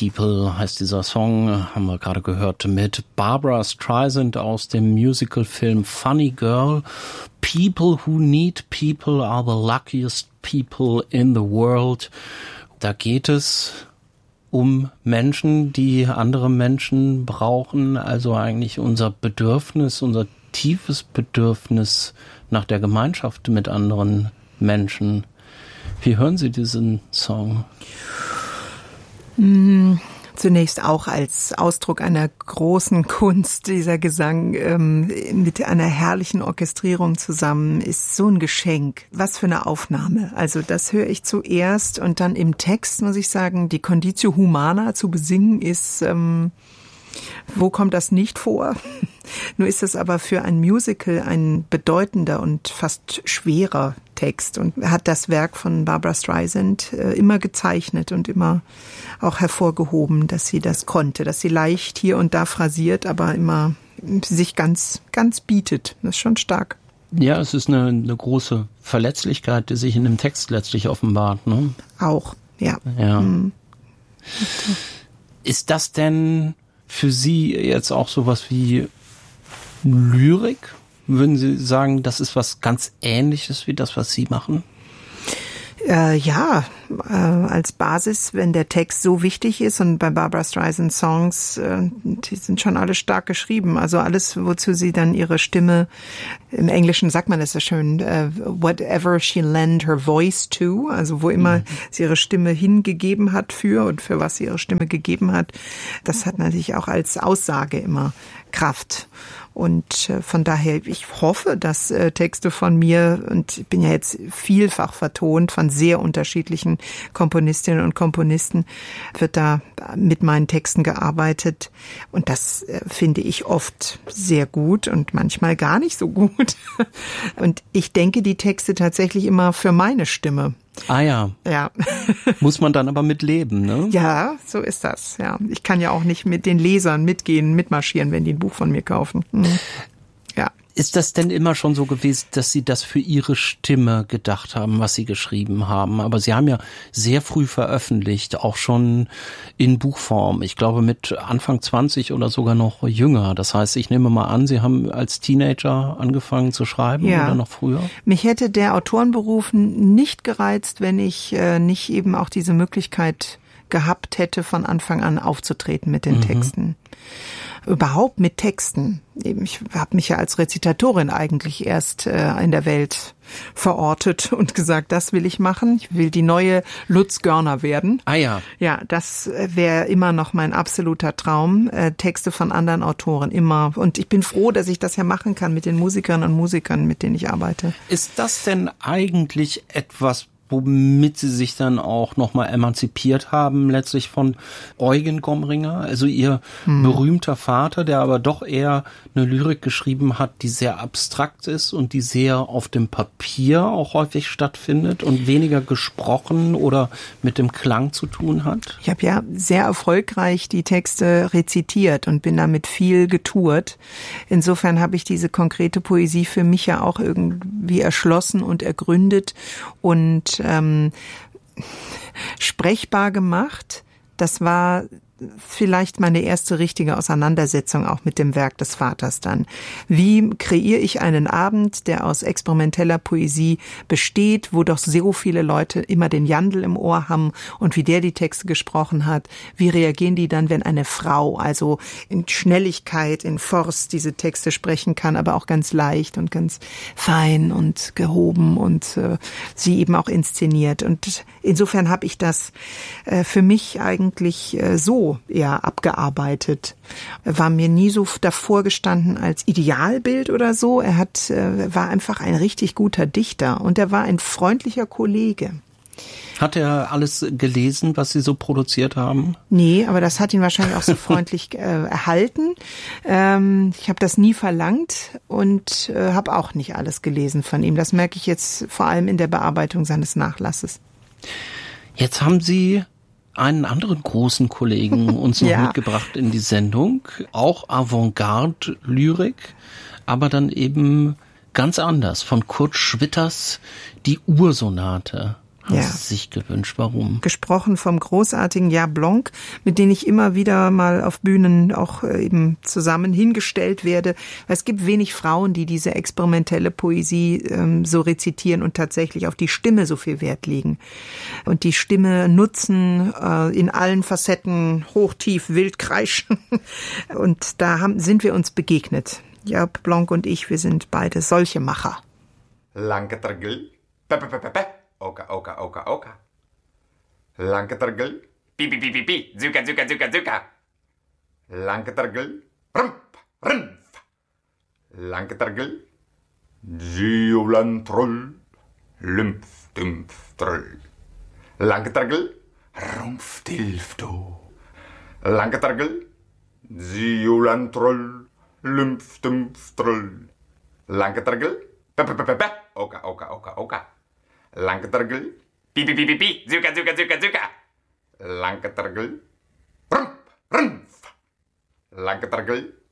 People heißt dieser Song, haben wir gerade gehört, mit Barbra Streisand aus dem Musicalfilm Funny Girl. People who need people are the luckiest people in the world. Da geht es um Menschen, die andere Menschen brauchen, also eigentlich unser Bedürfnis, unser tiefes Bedürfnis nach der Gemeinschaft mit anderen Menschen. Wie hören Sie diesen Song? Zunächst auch als Ausdruck einer großen Kunst. Dieser Gesang mit einer herrlichen Orchestrierung zusammen ist so ein Geschenk. Was für eine Aufnahme. Also das höre ich zuerst und dann im Text muss ich sagen, die Conditio Humana zu besingen ist, wo kommt das nicht vor? Nur ist es aber für ein Musical ein bedeutender und fast schwerer Text und hat das Werk von Barbra Streisand immer gezeichnet und immer auch hervorgehoben, dass sie das konnte, dass sie leicht hier und da phrasiert, aber immer sich ganz, ganz bietet. Das ist schon stark. Ja, es ist eine große Verletzlichkeit, die sich in dem Text letztlich offenbart, ne? Auch, ja. Ja. Ist das denn für Sie jetzt auch sowas wie Lyrik? Würden Sie sagen, das ist was ganz Ähnliches wie das, was Sie machen? Als Basis, wenn der Text so wichtig ist und bei Barbra Streisand Songs, die sind schon alle stark geschrieben. Also alles, wozu sie dann ihre Stimme, im Englischen sagt man das so schön, whatever she lent her voice to, also wo immer sie ihre Stimme hingegeben hat für und für was sie ihre Stimme gegeben hat, das hat natürlich auch als Aussage immer Kraft. Und von daher, ich hoffe, dass Texte von mir, und ich bin ja jetzt vielfach vertont von sehr unterschiedlichen Komponistinnen und Komponisten, wird da mit meinen Texten gearbeitet. Und das finde ich oft sehr gut und manchmal gar nicht so gut. Und ich denke die Texte tatsächlich immer für meine Stimme. Ah ja. Ja. Muss man dann aber mit leben, ne? Ja, so ist das, ja. Ich kann ja auch nicht mit den Lesern mitmarschieren, wenn die ein Buch von mir kaufen. Ja. Ist das denn immer schon so gewesen, dass Sie das für Ihre Stimme gedacht haben, was Sie geschrieben haben? Aber Sie haben ja sehr früh veröffentlicht, auch schon in Buchform. Ich glaube mit Anfang 20 oder sogar noch jünger. Das heißt, ich nehme mal an, Sie haben als Teenager angefangen zu schreiben oder noch früher? Mich hätte der Autorenberuf nicht gereizt, wenn ich nicht eben auch diese Möglichkeit gehabt hätte, von Anfang an aufzutreten mit den Texten. Überhaupt mit Texten. Ich habe mich ja als Rezitatorin eigentlich erst in der Welt verortet und gesagt, das will ich machen. Ich will die neue Lutz Görner werden. Ah ja. Ja, das wäre immer noch mein absoluter Traum. Texte von anderen Autoren, immer. Und ich bin froh, dass ich das ja machen kann mit den Musikerinnen und Musikern, mit denen ich arbeite. Ist das denn eigentlich etwas, womit Sie sich dann auch nochmal emanzipiert haben, letztlich von Eugen Gomringer, also Ihr berühmter Vater, der aber doch eher eine Lyrik geschrieben hat, die sehr abstrakt ist und die sehr auf dem Papier auch häufig stattfindet und weniger gesprochen oder mit dem Klang zu tun hat? Ich habe ja sehr erfolgreich die Texte rezitiert und bin damit viel getourt. Insofern habe ich diese konkrete Poesie für mich ja auch irgendwie erschlossen und ergründet und sprechbar gemacht. Das war vielleicht meine erste richtige Auseinandersetzung auch mit dem Werk des Vaters dann. Wie kreiere ich einen Abend, der aus experimenteller Poesie besteht, wo doch so viele Leute immer den Jandl im Ohr haben und wie der die Texte gesprochen hat? Wie reagieren die dann, wenn eine Frau also in Schnelligkeit, in Force diese Texte sprechen kann, aber auch ganz leicht und ganz fein und gehoben und sie eben auch inszeniert. Und insofern habe ich das für mich eigentlich so eher abgearbeitet. War mir nie so davor gestanden als Idealbild oder so. Er war einfach ein richtig guter Dichter und er war ein freundlicher Kollege. Hat er alles gelesen, was Sie so produziert haben? Nee, aber das hat ihn wahrscheinlich auch so freundlich erhalten. Ich habe das nie verlangt und habe auch nicht alles gelesen von ihm. Das merke ich jetzt vor allem in der Bearbeitung seines Nachlasses. Jetzt haben Sie einen anderen großen Kollegen uns noch mitgebracht in die Sendung. Auch Avantgarde-Lyrik, aber dann eben ganz anders. Von Kurt Schwitters Die Ursonate. Haben Sie sich gewünscht, warum? Gesprochen vom großartigen Jaap Blanc, mit dem ich immer wieder mal auf Bühnen auch eben zusammen hingestellt werde. Es gibt wenig Frauen, die diese experimentelle Poesie so rezitieren und tatsächlich auf die Stimme so viel Wert legen. Und die Stimme nutzen in allen Facetten, hoch, tief, wild, kreischen. Und da sind wir uns begegnet. Jaap Blanc und ich, wir sind beide solche Macher. Lanketergel, pepepepepe, oka, oka, oka, oka. Lanketergel, pi, pi, pi, pi, pi, zuka, zuka, zuka, zuka. Lanketergel, rump, rumpf. Lanketergel, ziolantroll, lumpf, dumpf, troll. Lanketergel, rumpf, tilfto. Lanketergel, ziolantroll, lumpf, dumpf, troll. Lanketergel, pepepepepe, oka, oka, oka, oka. Lanketergel, pi, pi, pi, pi, pi, zuka, zuka, zuka, zuka. Lanketergel, rump, rumpf. Lanketergel,